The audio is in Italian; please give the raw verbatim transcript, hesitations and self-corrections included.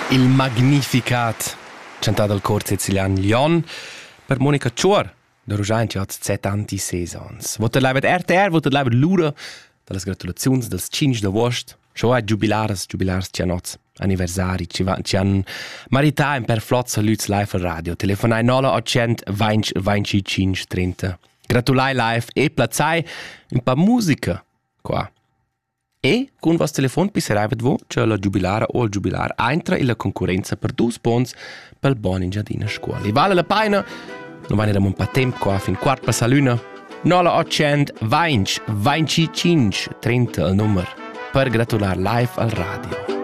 Il Magnificat, cantato dal cor sicilian Lion, per Monica Cior, da Rugian ci ha settantasei anni. Votat leivet R T R, votat leivet l'ura dalle gratulazioni del cinque d'agosto. Ciò è giubilares, giubilares ci hanno anniversari, ci, ci hanno maritato per flotza luz live al radio. Telefonai nola ottocento venti venticinque trenta. Gratulai live e plazzai un po' musica qua. E con il vostro telefono penserai voi che la giubilare o il giubilare entra in la concorrenza per due spons per il buon in giardino scuola. E vale la pena, non vanno da un po' di tempo qua, fin quart per la luna. nola ottocento venti venticinque trenta il numero per gratulare live al radio.